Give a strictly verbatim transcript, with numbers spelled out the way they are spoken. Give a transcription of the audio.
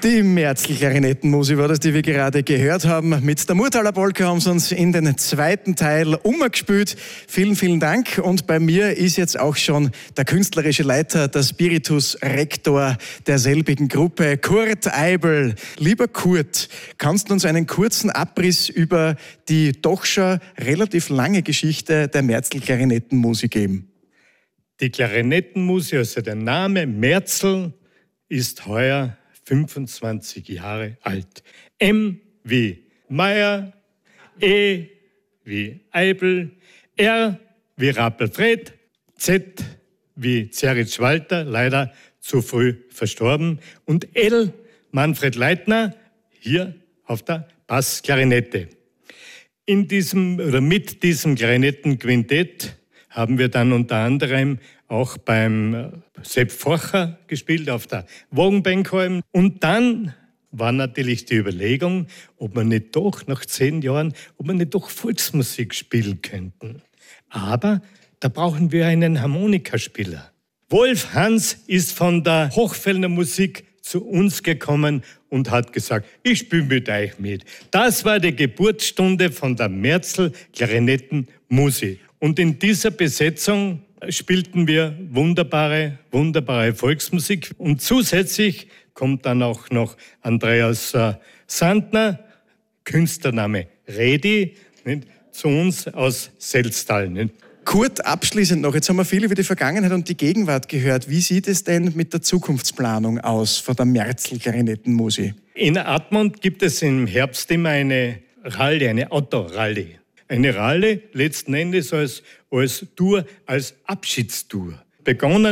Die Märzl-Klarinettenmusik war das, die wir gerade gehört haben. Mit der Murtaler Polka haben sie uns in den zweiten Teil umgespielt. Vielen, vielen Dank. Und bei mir ist jetzt auch schon der künstlerische Leiter, der Spiritus Rector derselbigen Gruppe, Kurt Eibl. Lieber Kurt, kannst du uns einen kurzen Abriss über die doch schon relativ lange Geschichte der Märzl-Klarinettenmusik geben? Die Klarinettenmusik, also der Name Märzl, ist heuer fünfundzwanzig Jahre alt. M wie Meier, E wie Eibl, R wie Rappelfred, Z wie Zeritsch Walter, leider zu früh verstorben, und L Manfred Leitner, hier auf der Bassklarinette. In diesem oder mit diesem Klarinettenquintett haben wir dann unter anderem auch beim Sepp Forcher gespielt auf der Wogenbenkholm. Und dann war natürlich die Überlegung, ob wir nicht doch nach zehn Jahren, ob wir nicht doch Volksmusik spielen könnten. Aber da brauchen wir einen Harmonikaspieler. Wolf Hans ist von der Hochfelder Musik zu uns gekommen und hat gesagt, ich spiele mit euch mit. Das war die Geburtsstunde von der Märzl-Klarinettenmusik. Und in dieser Besetzung spielten wir wunderbare, wunderbare Volksmusik. Und zusätzlich kommt dann auch noch Andreas äh, Sandner, Künstlername Redi, nicht, zu uns aus Selztal. Nicht. Kurt, abschließend noch, jetzt haben wir viel über die Vergangenheit und die Gegenwart gehört. Wie sieht es denn mit der Zukunftsplanung aus von der Märzl-Klarinettenmusik? In Admont gibt es im Herbst immer eine Rallye, eine Autorallye. Eine Rallye letzten Endes als, als Tour, als Abschiedstour. Begonnen